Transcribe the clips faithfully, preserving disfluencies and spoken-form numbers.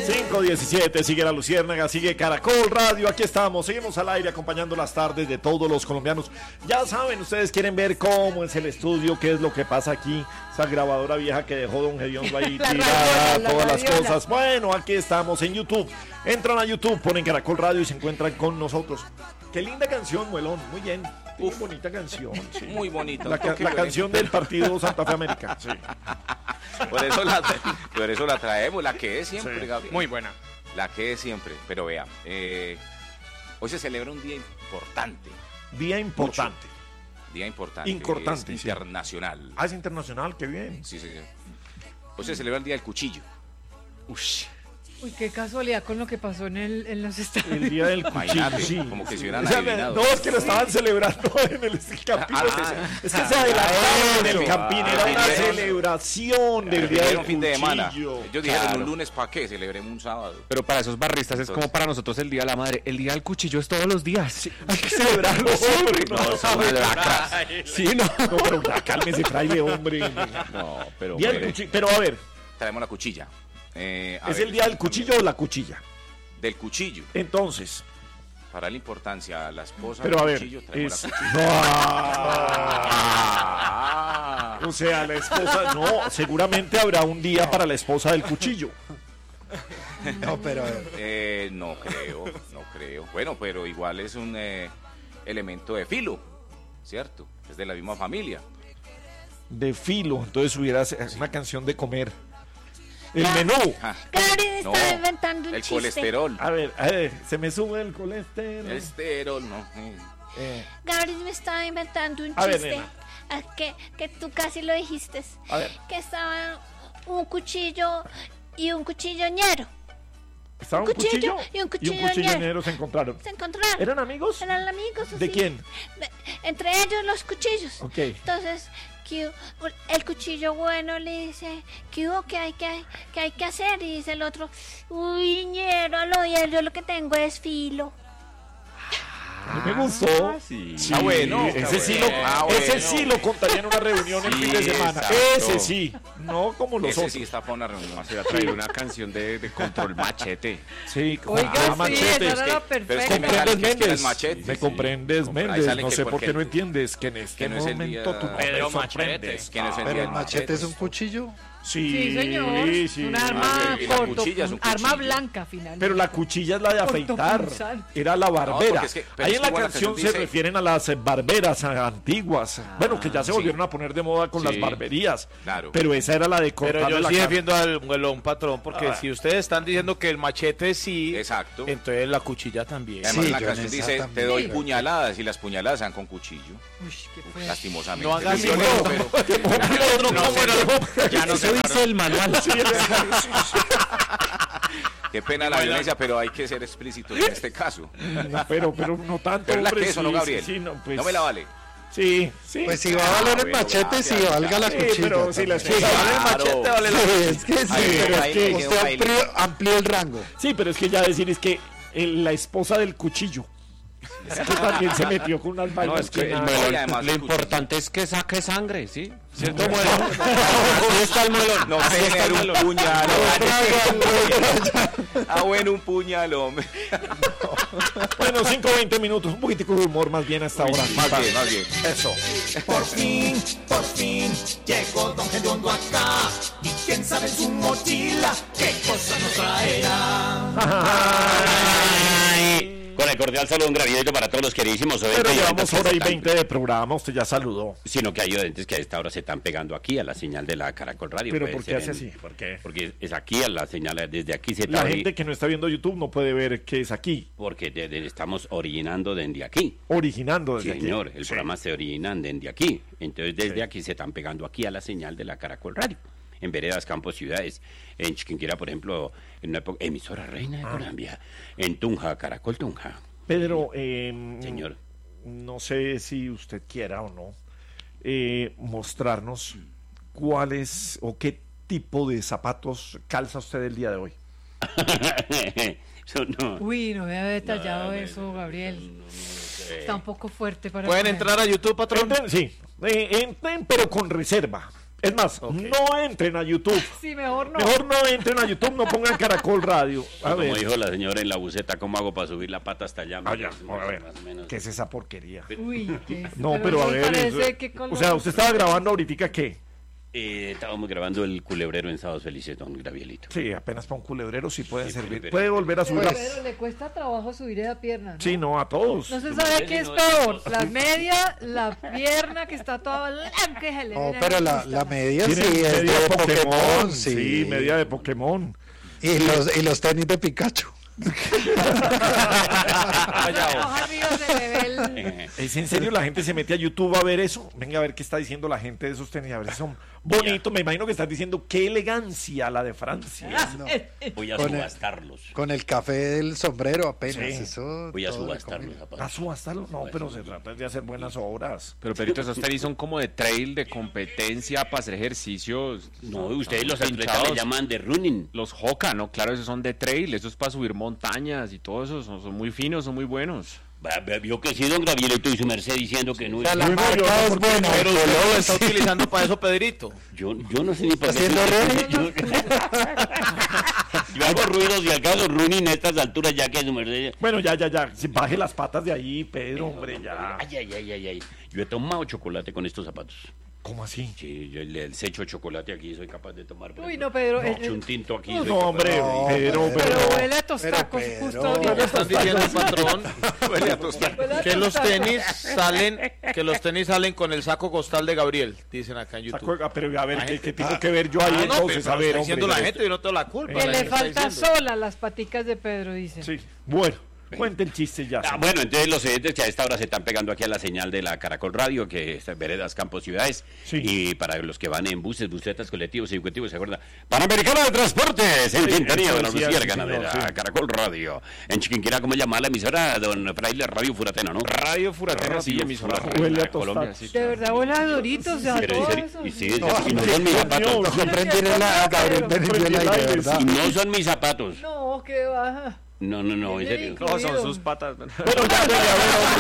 cinco diecisiete, sigue La Luciérnaga, sigue Caracol Radio, aquí estamos, seguimos al aire acompañando las tardes de todos los colombianos. Ya saben, ustedes quieren ver cómo es el estudio, qué es lo que pasa aquí, esa grabadora vieja que dejó don Gediondo ahí tirada, radiola, la todas radiola. Las cosas. Bueno, aquí estamos en YouTube, entran a YouTube, ponen Caracol Radio y se encuentran con nosotros. Qué linda canción, Muelón, muy bien. Muy bonita canción, sí. Muy bonita. La, ca- la canción del partido Santa Fe América. Sí. Por eso la, por eso la traemos, la que es siempre, sí. Gabriel. Muy buena. La que es siempre. Pero vea, eh, hoy se celebra un día importante. Día importante. Mucho. Día importante. Importante. Es internacional. Sí. Ah, es internacional, qué bien. Sí, sí, sí. Hoy se celebra el Día del Cuchillo. Uy. Uy, qué casualidad con lo que pasó en, el, en los estados. El día del cuchillo, sí. Como que se hubieran o sea, adivinado. No, es que lo estaban celebrando en el Campín. Ah, es, es que se adelantaron en el Campín. Era una celebración del día del fin de semana. cuchillo. Ellos dijeron claro. Un lunes, ¿para qué? Celebremos un sábado. Pero para esos barristas es como para nosotros el Día de la Madre. El Día del Cuchillo es todos los días. Sí. Hay que celebrarlo siempre. No, no, no, no, sí, no. No, pero ya, cálmese, fraile, hombre. No, pero... Día del cuchillo, pero a ver. Traemos la cuchilla. Eh, ¿Es ver, el día del cuchillo o la cuchilla? Del cuchillo. Entonces. Para la importancia, la esposa pero del a ver, cuchillo, traemos es... la cuchilla. No. O sea, la esposa, no, seguramente habrá un día para la esposa del cuchillo. No, pero... Eh, no creo, no creo. Bueno, pero igual es un eh, elemento de filo, ¿cierto? Es de la misma familia. De filo, entonces hubiera una canción de comer. El menú. Ah, Gary no, está inventando un el chiste. colesterol. A ver, a ver, se me sube el colesterol. Colesterol, no. Eh. Gary me estaba inventando un a chiste. Ver, ah, que, que tú casi lo dijiste. A ver. Que estaban un cuchillo y un cuchilloñero. ¿Estaba un, un cuchillo, cuchillo y un cuchilloñero. Y un cuchilloñero se encontraron. Se encontraron. ¿Eran amigos? Eran amigos. ¿De sí. quién? De, entre ellos los cuchillos. Ok. Entonces, que el cuchillo bueno le dice, ¿qué hubo? ¿Qué hay que, qué hay que hacer? Y dice el otro, uy, ñero, lo, yo lo que tengo es filo. Ah, me gustó. Sí. Sí, ah, bueno. Ese, bueno. Sí lo, Ah, ese bueno. sí lo contaría en una reunión sí, el fin de semana. Exacto. Ese sí. No como los ese otros. sí está para una reunión. Se va a traer una canción de, de Control Machete. Sí, Oiga, ah, sí, machete. esa era la Pero es perfecta. que ¿Me comprendes, que es que era el Méndez? machete, ¿Me sí. comprendes, Ahí Méndez? sale No que sé por por qué qué- no entiendes que en este que no es el momento día- tú no Pedro me sorprendes. Machete. Que no es el Pero día el del machete es un cuchillo. Sí, Sí, señor. sí. Un arma y la corto, cuchilla es un arma cuchillo. blanca final. Pero la cuchilla es la de afeitar. Cortopunzante. Era la barbera. porque es que- pero Ahí es en que la igual la canción canción se dice- refieren a las eh, barberas eh, antiguas. bueno, que ya se sí. volvieron a poner de moda con Sí. las barberías. Claro. Pero esa era la de cortarle Pero yo la sí cara. defiendo al muelón, patrón, porque Ah. si ustedes están diciendo que el machete sí, Exacto. entonces la cuchilla también. Además, Sí, la yo canción en dice, esa te también. doy puñaladas y las puñaladas sean con cuchillo. Uy, qué fue. Lastimosamente. No hagas Yo eso, leo, pero- pero- No, pero ya no se dice el manual. Qué pena la violencia, pero hay que ser explícitos en este caso. No, pero, pero no tanto. ¿Verdad hombre, que eso, sí, no, Gabriel? sí, no, pues, No me la vale. Sí, sí. Pues si va a valer el bueno, machete, si gracias, valga la Sí, cuchilla. pero si la también. esposa vale el Claro. machete, vale la Sí, es que sí, Ahí, pero ahí es que me quedó usted baile. amplió, amplió el rango. Sí, pero es que ya decir es que el- la esposa del cuchillo. Es que también se metió con unas vainas No, es que el nada. melón, y además lo el cuchillo. importante es que saque sangre, ¿sí? ¿Cierto, melón? Ahí está el melón. No Ahí está tener el un melón. puñalón. Ah, bueno, un puñalón. Bueno, cinco veinte minutos, un poquitico de humor más bien hasta ahora. Más bien, más bien. Eso. Por fin, por fin, llegó Don Gediondo acá. Y quién sabe en su mochila qué cosa nos traerá. Ay, con el cordial saludo, un gravidito para todos los queridísimos oyentes. Pero y llevamos oyentes que hora y están- veinte de programa, usted ya saludó. Sino que hay oyentes que a esta hora se están pegando aquí a la señal de la Caracol Radio. Pero puede ¿por qué ser hace en- así? ¿Por qué? Porque es aquí a la señal, desde aquí se La está gente que no está viendo YouTube no puede ver que es aquí, porque de- de- estamos originando desde aquí. originando desde Sí, aquí. señor, el Sí. programa se originan desde aquí. Entonces desde Sí. aquí se están pegando aquí a la señal de la Caracol Radio. En veredas, campos, ciudades, en Chiquinquirá, por ejemplo, en una época, emisora reina de Ah. Colombia, en Tunja, Caracol Tunja. Pedro, eh, Señor. no sé si usted quiera o no eh, mostrarnos cuáles o qué tipo de zapatos calza usted el día de hoy. Eso no. Uy, no me había detallado No, eso, no, Gabriel. no, no, no sé. Está un poco fuerte para... ¿Pueden poner. entrar a YouTube, patrón? Entren, sí, eh, entren, pero con reserva. Es más, Okay. no entren a YouTube. Sí, mejor no. Mejor no entren a YouTube, no pongan Caracol Radio. A Como ver. dijo la señora en la buceta, ¿cómo hago para subir la pata hasta allá? Ah, ya, Más a ver. o menos. ¿Qué es esa porquería? Uy, qué- No, pero a me ver. parece eso- que con o sea, los- usted estaba grabando ahorita qué? Eh, estábamos grabando el culebrero en Sábados Felices, don Gravielito. Sí, apenas para un culebrero sí puede Sí, servir. pero- Puede volver a subir Pero, las... pero le cuesta trabajo subir esa pierna, ¿no? Sí, no, a todos. No se No, sabe no, qué es no, peor, no. la media, la pierna que está toda blanca y se le No, ve pero la, gusta la más. media Tiene sí es media de Pokémon, Pokémon, sí. sí. media de Pokémon. Y los, y los tenis de Pikachu. Hoja arriba se le ve el- Eh, ¿Es en serio la gente se mete a YouTube a ver eso? Venga a ver qué está diciendo la gente de esos tenis, a ver si son bonitos. Me imagino que estás diciendo qué elegancia la de Francia. voy a Con el- subastarlos. Con el café del sombrero apenas. Sí. Eso Voy a todo le subastar los conviene. zapatos. ¿A subastarlo? No, pero se trata de hacer buenas obras. Pero Perito, esos tenis son como de trail, de competencia, para hacer ejercicios. No, ustedes los Son atletas pinchados. le llaman de running. Los Hoka, ¿no? Claro, esos son de trail, esos es para subir montañas y todo eso, son, son muy finos, son muy buenos. Va- va- Vio que sí, don Gravielito y su merced diciendo que no O sea, es. la Muy marca bueno, es porque buena. Pero usted lo está utilizando para eso, Pedrito. Yo, yo no sé ni para qué. ¿Haciendo Yo, running? yo hago ruidos y al caso running a estas alturas ya que su merced. Bueno, ya, ya, ya. Si baje las patas de ahí, Pedro, hombre, ya. Ay, ay, ay, ay, ay. Yo he tomado chocolate con estos zapatos. ¿Cómo así? Sí, yo le el hecho chocolate aquí soy capaz de tomar. por Uy, ejemplo. no, Pedro, No, el- echo un tinto aquí. No, soy capaz hombre, de- No, Pedro, pero- Pero pero... huele a tostacos Pero, justo Pedro, ahorita. Me están diciendo, patrón, Huele a tostado. Huele a que los tostacos. tenis salen, que los tenis salen con el saco costal de Gabriel, dicen acá en YouTube. Saco- ah, pero a ver, ¿qué, qué tengo Ah, que ver yo ahí Ah, no, entonces? pero A lo ver, está hombre. diciendo la ya gente, yo no tengo la culpa. Que la le gente está falta diciendo. sola las paticas de Pedro, dice. Sí, bueno, cuente el chiste ya. Ah, señor. bueno, entonces los oyentes que a esta hora se están pegando aquí a la señal de la Caracol Radio, que es Veredas, Campos, Ciudades. Sí. Y para los que van en buses, busetas, colectivos, ejecutivos, ¿se acuerda? Panamericana de Transportes, en Sí, Quintanilla, eso de la decía, Lucía sí, Ganadera, señor, sí. Caracol Radio. En Chiquinquirá, ¿cómo se llama la emisora? Don Fraile, Radio Furatena, ¿no? Radio Furatena, sí, Radio emisora Furatena. Huele a de Colombia, tostado. sí. De verdad huele a Doritos, a Pero en todo serio, eso. y sí, No, y no son mis Dios zapatos. mío. No prendí la Gabriel Prendí Benítez el la aire, de verdad. Y no son mis zapatos. No, que baja. No, no, no, en serio. No, son sus patas. Bueno, ya, ya,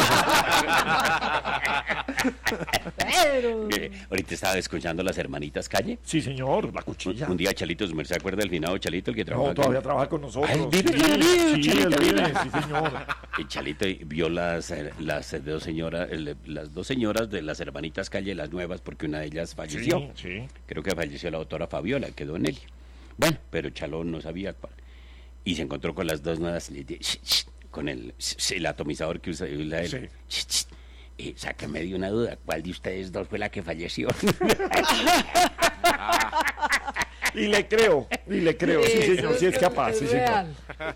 Pedro. Eh, ahorita estaba escuchando las hermanitas Calle. Sí, señor, la cuchilla. Un día Chalito, ¿se acuerda del finado Chalito, el que trabaja No, acá? todavía trabaja con nosotros. Ay, vive sí, todavía, sí, Chalito, él vive, vive. sí, señor. El Chalito vio las, eh, las eh, dos señoras, el- las dos señoras de las hermanitas Calle, las nuevas, porque una de ellas falleció. Sí, sí. Creo que falleció la doctora Fabiola, quedó en él. Bueno, pero Chalón no sabía cuál. Y se encontró con las dos nuevas, le di- sh- sh- con el, sh- el atomizador que usa usa él. Sí. Sh- sh- eh, sáqueme de una duda, ¿cuál de ustedes dos fue la que falleció? Y le creo, y le creo, sí, Eso señor, sí es capaz, es sí, señor. real.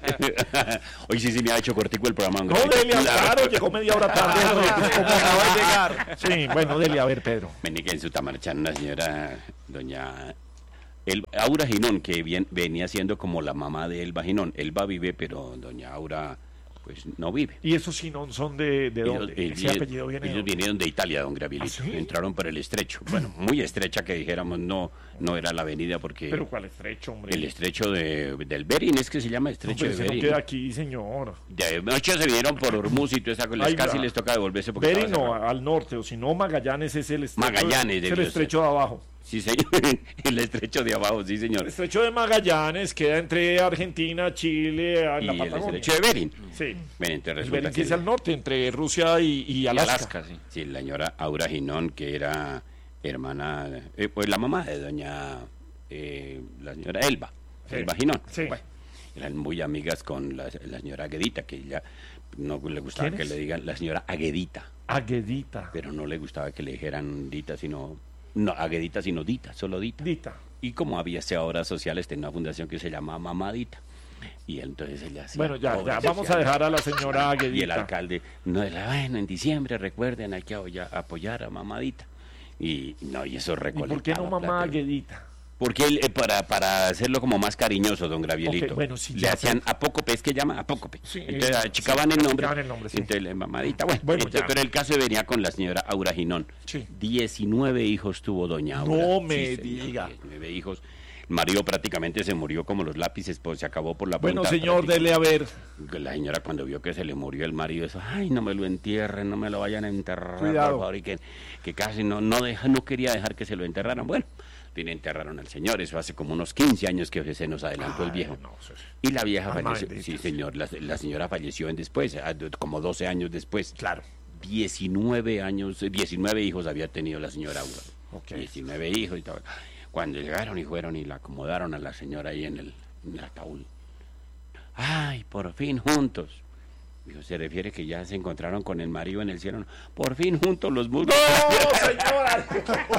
Hoy sí se me ha hecho cortico el programa. No, Delia, claro, llegó media hora tarde. no, pues, ¿cómo Acaba de llegar. Sí, bueno, Delia, a ver, Pedro. Vení que en su tamarchán una señora, doña El, Aura Ginón, que bien- venía siendo como la mamá de Elba Ginón. Elba vive, pero doña Aura, pues no vive. ¿Y esos sí no son de, de Ellos, dónde? eh, Ese apellido viene de ellos dónde? vinieron de Italia, don Gravielito. ¿Ah, sí? Entraron por el estrecho. Bueno, muy estrecha que dijéramos, no no era la avenida porque Pero ¿cuál estrecho, hombre? el estrecho de, del Berín es que se llama estrecho Hombre, de ese no Berín. queda aquí, señor. De noche se vinieron por Hormuz y toda esa cosa. Ay, Casi va. les toca devolverse porque Bering estaba no, cerrado. al norte, o si no, Magallanes es el estrecho. Magallanes es el debió estrecho de abajo. Sí, señor. El estrecho de abajo, sí, señor. El estrecho de Magallanes queda entre Argentina, Chile, en Y la el Patagonia. estrecho de Berín. Sí. Bueno, entonces El resulta Bering sí que es al norte, entre Rusia y, y Y Alaska. Alaska, sí. sí, la señora Aura Ginón, que era hermana, eh, pues la mamá de doña, eh, la señora Elba, Sí. Elba Ginón. Sí. Bueno, eran muy amigas con la, la señora Aguedita, que ella no le gustaba ¿Quién que es? le digan la señora Aguedita, Aguedita. pero no le gustaba que le dijeran Dita, sino, no, Aguedita, sino Dita, solo Dita. Dita. Y como había hasta obras sociales, tenía una fundación que se llamaba Mamadita. Y entonces ella hacía Bueno, ya, ya, obras vamos a sociales. dejar a la señora Aguedita. Y el alcalde, no, la, bueno, en diciembre recuerden, hay que apoya- apoyar a Mamadita. Y no, y eso ¿Y recolectaba por qué no mamá plata. Aguedita? Porque él, eh, para, para hacerlo como más cariñoso, don Gravielito, Ok, bueno, sí, le ya hacían apócope, es que llama apócope. Sí, Entonces eh, achicaban el nombre. achicaban el nombre, sí. Entonces le Mamadita. Bueno, Bueno, entonces, ya. pero el caso venía con la señora Aura Ginón. Sí. diecinueve hijos tuvo doña Aura. No me señor, diga. diecinueve hijos. El marido prácticamente se murió como los lápices, pues se acabó por la Bueno, voluntad señor, práctica. dele a ver. La señora cuando vio que se le murió el marido, eso, ay, no me lo entierren, no me lo vayan a enterrar, Cuidado. por favor, y que, que casi no, no, deja, no quería dejar que se lo enterraran. Bueno, fin, enterraron al señor. Eso hace como unos quince años que se nos adelantó Ay, el viejo. no, eso es- Y la vieja Alma falleció. bendita, Sí, sí. señor, la, la señora falleció en después, ah, como doce años después. Claro. diecinueve años, diecinueve hijos había tenido la señora Aura. Ok. diecinueve hijos y todo. Cuando llegaron y fueron y la acomodaron a la señora ahí en el, en el ataúd. Ay, por fin juntos. Dijo, se refiere que ya se encontraron con el marido en el cielo. Por fin juntos los muslos. ¡No, señora!